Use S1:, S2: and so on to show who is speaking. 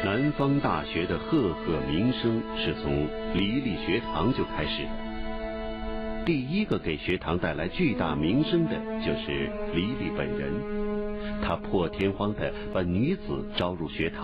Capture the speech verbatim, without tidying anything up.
S1: 南方大学的赫赫名声是从李李学堂就开始的。第一个给学堂带来巨大名声的就是李李本人，他破天荒地把女子招入学堂。